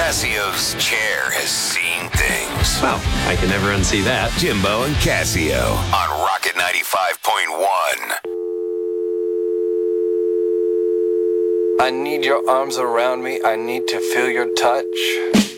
Cassio's chair has seen things. Well, I can never unsee that. Jimbo and Cassio on Rocket 95.1. I need your arms around me. I need to feel your touch.